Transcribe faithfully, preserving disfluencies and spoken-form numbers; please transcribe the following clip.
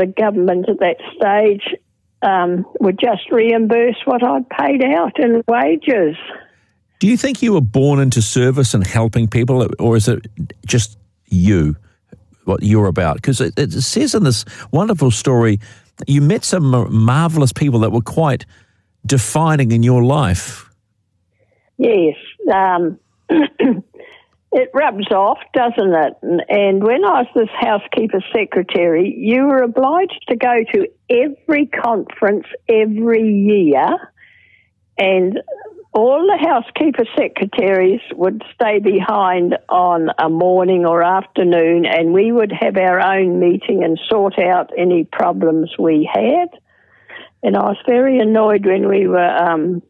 the government at that stage um, would just reimburse what I'd paid out in wages. Do you think you were born into service and helping people, or is it just you, what you're about? Because it, it says in this wonderful story, you met some marvellous people that were quite defining in your life. Yes. Um, it rubs off, doesn't it? And, and when I was this housekeeper secretary, you were obliged to go to every conference every year, and all the housekeeper secretaries would stay behind on a morning or afternoon, and we would have our own meeting and sort out any problems we had. And I was very annoyed when we were um,